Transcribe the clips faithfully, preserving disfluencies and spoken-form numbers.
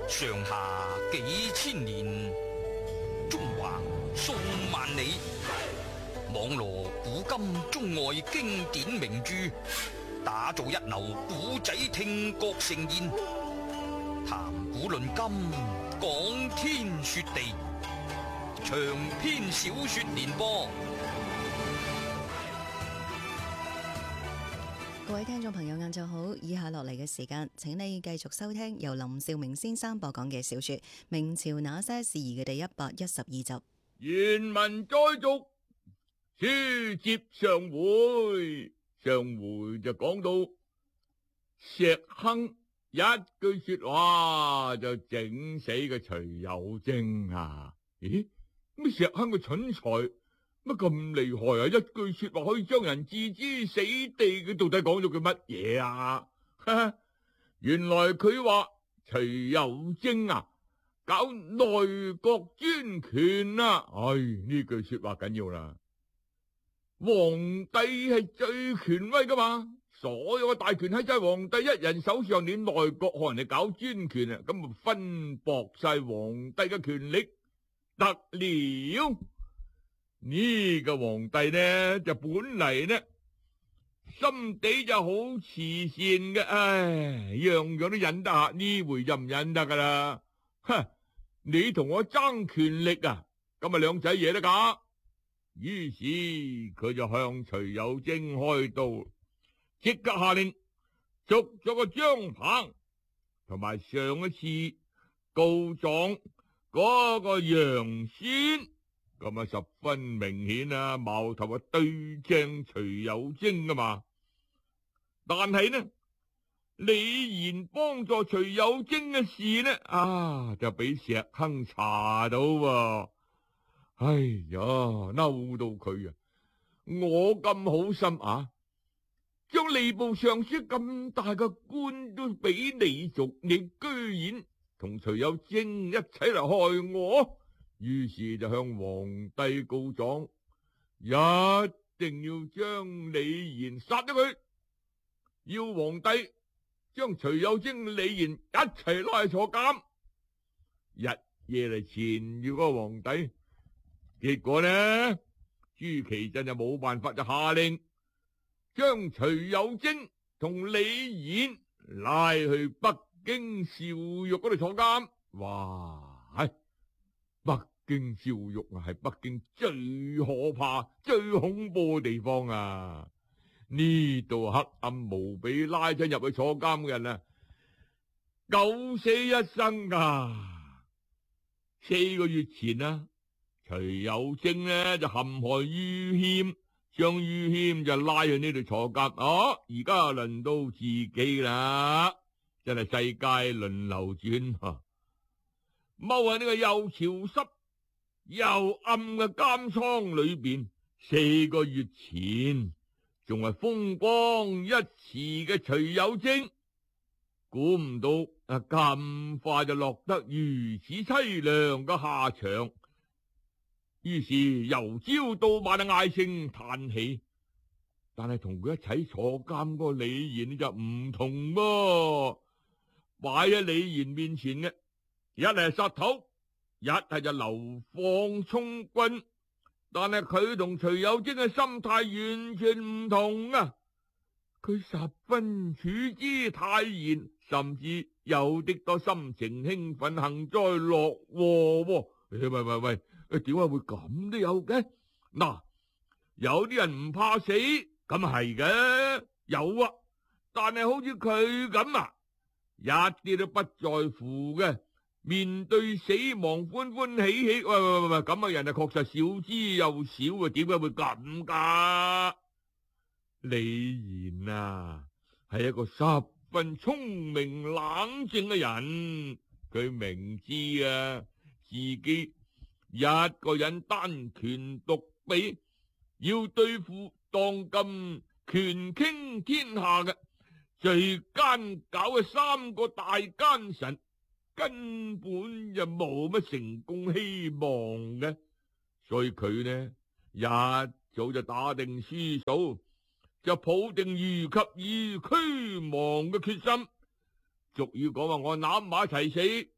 上下幾千年，中華數萬里，網羅古今中外經典名著，打造一流古仔聽覺盛宴，談古論今，講天說地，長篇小說連播。 各位聽眾朋友，晏晝好！以下落嚟嘅時間，請你繼續收聽由林兆明先生播講嘅小說《明朝那些事兒》嘅第一百一十二集。 原文再續，書接上回，上回就講到石亨一句說話就整死個徐有貞啊！咦，乜石亨個蠢材乜咁厲害啊？一句說話可以將人置之死地，佢到底講咗句乜嘢啊？哈哈，原來佢話徐有貞啊搞內閣專權啊！唉，呢句說話緊要啦。皇帝係最權威噶嘛，所有嘅大權喺晒皇帝一人手上，連內閣可能係搞專權啊，咁咪分薄晒皇帝嘅權力得了。呢個皇帝呢就本嚟呢心地就好慈善嘅，唉，樣樣都忍得下，呢回就唔忍得噶啦。哼，你同我爭權力啊，咁咪兩仔嘢得噶。於是佢就向徐有貞開刀，即刻下令捉咗個張鵬，同埋上一次告狀嗰個楊宣。咁啊，十分明顯啊，矛頭啊對正徐有貞噶嘛。但係呢，李賢幫助徐有貞嘅事呢，啊，就俾石亨查到喎。哎呀，嬲到佢啊！我咁好心啊，將吏部尚書咁大嘅官都俾你做，你居然同徐有貞一齊嚟害我。於是就向皇帝告狀，一定要將李賢殺咗佢，要皇帝將徐有貞、李賢一齊拉去坐監，日夜嚟纏住嗰個皇帝。結果呢，朱祁鎮就冇辦法，就下令將徐有貞同李賢拉去北京邵獄嗰度坐監。哇，係北京邵獄啊，係北京最可怕、最恐怖嘅地方啊！呢度黑暗無比，拉親入去坐監嘅人啊，九死一生啊！四個月前啊，徐有貞呢就陷害于謙，將于謙就拉去呢度坐監。哦，而家輪到自己啦，真係世界輪流轉啊！踎喺呢個又潮濕又暗嘅監倉裏邊，四個月前仲係風光一時嘅徐有貞，估唔到啊咁快就落得如此淒涼嘅下場。於是由朝到晚啊唉聲嘆氣，但係同佢一齊坐監嗰個李賢就唔同噃，擺喺李賢面前嘅一係殺頭，一係就流放充軍，但係佢同徐有貞嘅心態完全唔同啊！佢十分處之泰然，甚至有啲多心情興奮，幸災樂禍。喂喂喂，點解會咁都有嘅？嗱，有啲人唔怕死，咁係嘅，有啊，但係好似佢咁啊，一啲都不在乎嘅。面對死亡歡歡喜喜，喂喂喂喂，咁嘅人啊，確實少之又少啊！點解會咁噶？李賢啊，係一個十分聰明冷靜嘅人，佢明知啊自己一個人單拳獨臂，要對付當今權傾天下嘅最奸狡嘅三個大奸臣，根本就冇乜成功希望嘅，所以佢呢一早就打定輸數，就抱定如及以軀亡嘅決心。俗語講話我攬埋一齊死，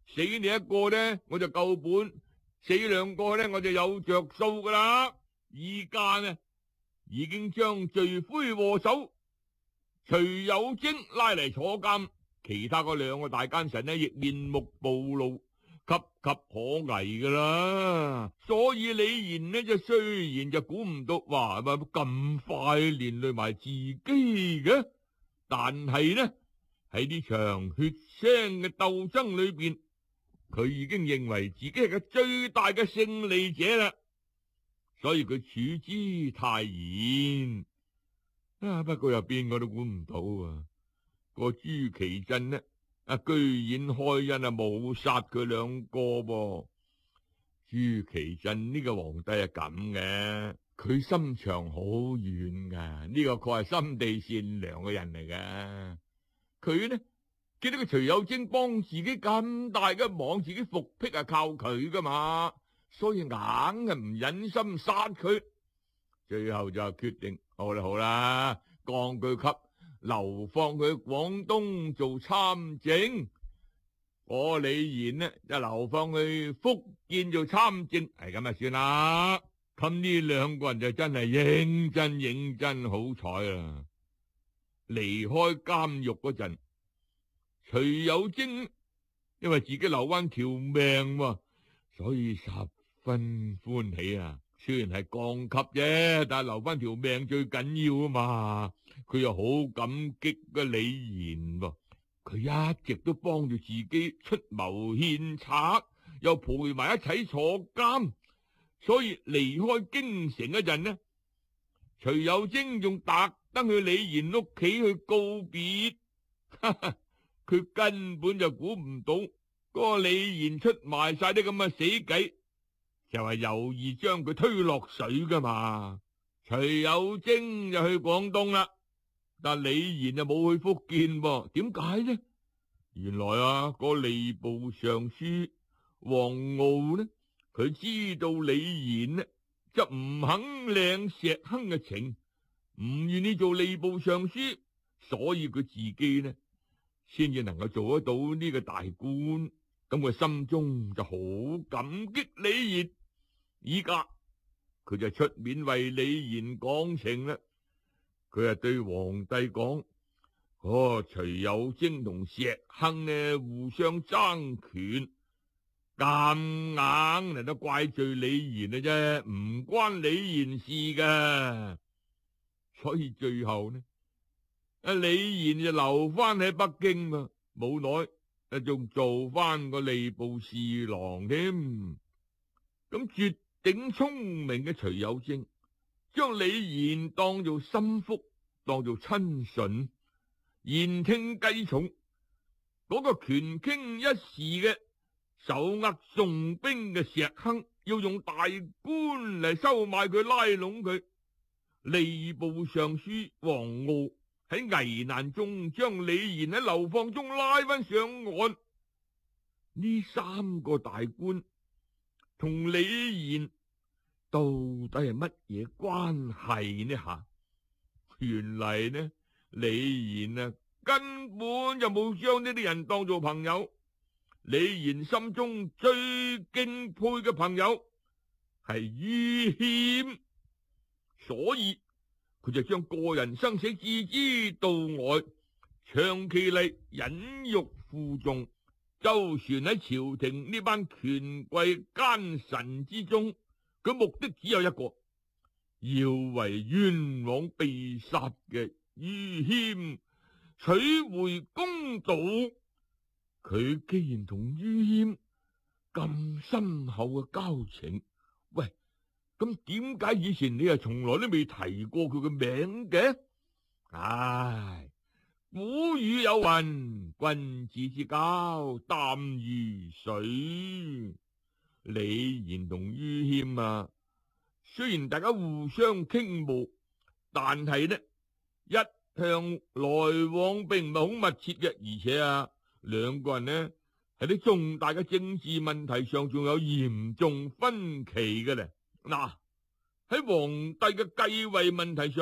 死你一個呢，我就夠本；死兩個呢，我就有着數噶啦。而家呢，已經將罪魁禍首徐有貞拉嚟坐監，其他嗰兩個大奸臣呢，亦面目暴露，岌岌可危噶啦。所以李賢呢，就雖然就估唔到，哇，咁快連累埋自己嘅，但係呢，喺呢場血腥嘅鬥爭裏邊，佢已經認為自己係個最大嘅勝利者啦，所以佢處之泰然。啊，不過又邊個都估唔到啊，個朱祁鎮呢，啊居然開恩啊冇殺佢兩個噃。朱祁鎮呢個皇帝係咁嘅，佢心腸好軟噶，呢個確係心地善良嘅人嚟噶。佢呢，見到個徐有貞幫自己咁大嘅忙，自己復辟係靠佢噶嘛，所以硬係唔忍心殺佢。最後就決定，好啦好啦，降佢級，流放佢去廣東做參政。我李賢呢，就流放去福建做參政，係咁啊算啦。咁呢兩個人就真係認真認真好彩啦。離開監獄嗰陣，徐有貞因為自己留翻條命喎，所以十分歡喜啊。雖然係降級啫，但係留翻條命最緊要啊嘛。佢又好感激嘅李賢噃，佢一直都幫住自己出謀獻策，又陪埋一齊坐監，所以離開京城嗰陣呢，徐有貞仲特登去李賢屋企去告別。佢根本就估唔到嗰個李賢出埋晒啲咁嘅死計，就係有意將佢推落水噶嘛。徐有貞就去廣東啦，但李賢就冇去福建噃。點解呢？原來啊，個吏部尚書黃鏜呢，佢知道李賢呢就唔肯領石亨嘅情，唔願意做吏部尚書，所以佢自己呢先至能夠做得到呢個大官。咁佢心中就好感激李賢，依家佢就出面為李賢講情啦。佢係對皇帝講：哦，徐有貞同石亨呢互相爭權，咁硬嚟都怪罪李賢啊啫，唔關李賢事㗎。所以最後呢，阿李賢就留翻喺北京嘛，冇耐啊仲做翻個吏部侍郎添。咁絕頂聰明嘅徐有貞，將李賢當做心腹，當做親信，言聽計從。嗰、那個權傾一時嘅手握重兵嘅石亨，要用大官嚟收買佢，拉攏佢。吏部尚書黃鏜喺危難中將李賢喺流放中拉翻上岸。呢三個大官同李賢到底係乜嘢關係呢？吓，原嚟呢，李賢啊根本就冇將呢啲人當做朋友。李賢心中最敬佩嘅朋友係于謙，所以佢就將個人生死置之度外，長期嚟忍辱負重，周旋喺朝廷呢班權貴奸臣之中。佢目的只有一個，要為冤枉被殺嘅于謙取回公道。佢既然同于謙咁深厚嘅交情，喂，咁點解以前你係從來都未提過佢嘅名嘅？唉，古語有云，君子之交淡如水。李賢同于謙啊，雖然大家互相傾慕，但係呢一向來往並唔係好密切嘅，而且啊兩個人呢喺啲重大嘅政治問題上仲有嚴重分歧嘅咧。嗱，喺皇帝嘅繼位問題上。